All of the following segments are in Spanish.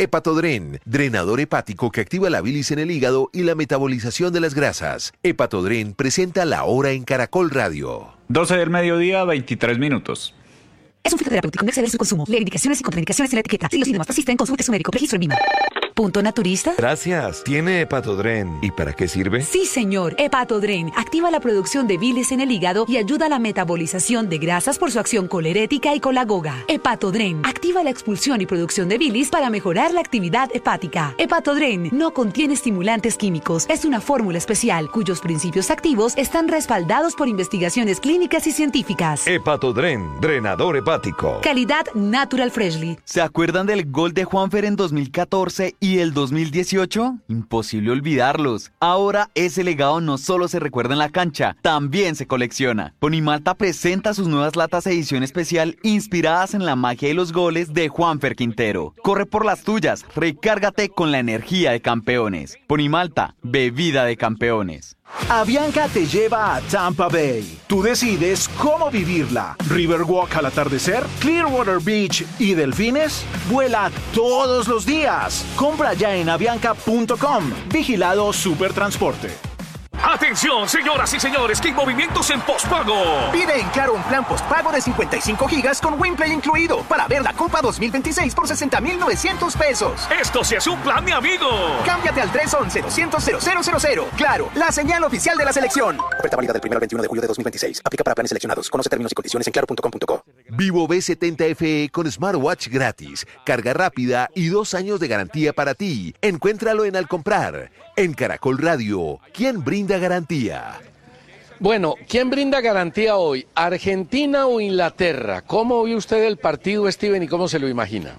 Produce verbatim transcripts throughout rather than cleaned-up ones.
Hepatodren, drenador hepático que activa la bilis en el hígado y la metabolización de las grasas. Hepatodren presenta La Hora en Caracol Radio. doce del mediodía, veintitrés minutos. Es un fitoterapéutico, no exceder su consumo. Lee indicaciones y contraindicaciones en la etiqueta. Si los síntomas persisten, consulte a su médico. Registro en Vima. ¿Punto naturista? Gracias. ¿Tiene Hepatodren? ¿Y para qué sirve? Sí, señor. Hepatodren activa la producción de bilis en el hígado y ayuda a la metabolización de grasas por su acción colerética y colagoga. Hepatodren activa la expulsión y producción de bilis para mejorar la actividad hepática. Hepatodren no contiene estimulantes químicos. Es una fórmula especial cuyos principios activos están respaldados por investigaciones clínicas y científicas. Hepatodren, drenador hepático. Calidad Natural Freshly. ¿Se acuerdan del gol de Juanfer en dos mil catorce y el dos mil dieciocho? Imposible olvidarlos. Ahora ese legado no solo se recuerda en la cancha, también se colecciona. Ponimalta presenta sus nuevas latas edición especial inspiradas en la magia de los goles de Juanfer Quintero. Corre por las tuyas, recárgate con la energía de campeones. Ponimalta, bebida de campeones. Avianca te lleva a Tampa Bay. Tú decides cómo vivirla. Riverwalk al atardecer, Clearwater Beach y delfines. Vuela todos los días. Compra ya en avianca punto com. Vigilado Supertransporte. ¡Atención, señoras y señores! ¡Que hay movimientos en pospago! Pide en Claro un plan pospago de cincuenta y cinco gigas con WinPlay incluido para ver la Copa dos mil veintiséis por sesenta mil novecientos pesos. ¡Esto sí es un plan, mi amigo! Cámbiate al tres once, doscientos, cero cero cero cero. Claro, la señal oficial de la selección. Oferta válida del primero al veintiuno de julio de dos mil veintiséis. Aplica para planes seleccionados. Conoce términos y condiciones en claro punto com punto co. Vivo B setenta F E con smartwatch gratis, carga rápida y dos años de garantía para ti. Encuéntralo en Al Comprar. En Caracol Radio, ¿quién brinda garantía? Bueno, ¿quién brinda garantía hoy? ¿Argentina o Inglaterra? ¿Cómo vio usted el partido, Steven, y cómo se lo imagina?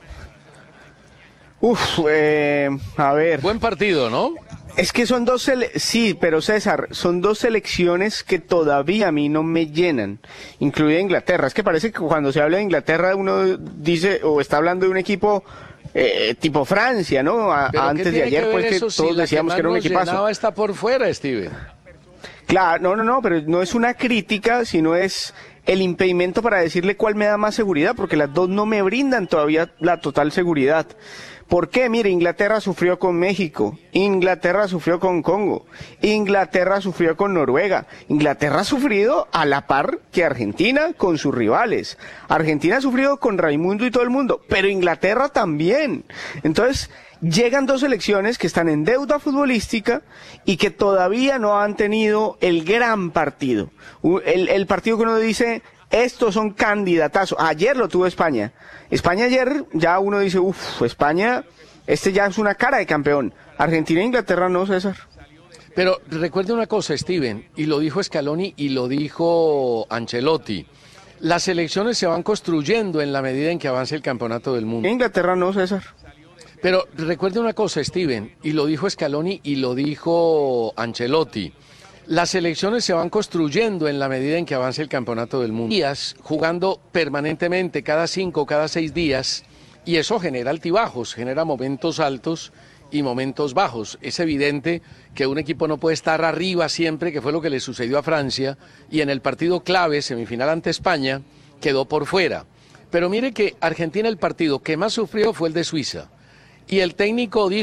Uf, eh, a ver. Buen partido, ¿no? Es que son dos, sele- sí, pero César, son dos selecciones que todavía a mí no me llenan, incluida Inglaterra. Es que parece que cuando se habla de Inglaterra uno dice, o está hablando de un equipo eh, tipo Francia, ¿no? A, antes de ayer, pues que todos si decíamos que, que era un equipazo. Está por fuera, Steven. Claro, no, no, no, pero no es una crítica, sino es el impedimento para decirle cuál me da más seguridad, porque las dos no me brindan todavía la total seguridad. ¿Por qué? Mire, Inglaterra sufrió con México, Inglaterra sufrió con Congo, Inglaterra sufrió con Noruega, Inglaterra ha sufrido a la par que Argentina con sus rivales. Argentina ha sufrido con Raimundo y todo el mundo, pero Inglaterra también. Entonces, llegan dos selecciones que están en deuda futbolística y que todavía no han tenido el gran partido. El, el partido que uno dice, estos son candidatazos. Ayer lo tuvo España. España ayer, ya uno dice, uff, España, este ya es una cara de campeón. Argentina e Inglaterra no, César. Pero recuerde una cosa, Steven, y lo dijo Scaloni y lo dijo Ancelotti. Las selecciones se van construyendo en la medida en que avance el campeonato del mundo. Inglaterra no, César. Pero recuerde una cosa, Steven, y lo dijo Scaloni y lo dijo Ancelotti. Las selecciones se van construyendo en la medida en que avance el campeonato del mundo. Días jugando permanentemente, cada cinco, cada seis días, y eso genera altibajos, genera momentos altos y momentos bajos. Es evidente que un equipo no puede estar arriba siempre, que fue lo que le sucedió a Francia, y en el partido clave, semifinal ante España, quedó por fuera. Pero mire que Argentina, el partido que más sufrió fue el de Suiza, y el técnico dijo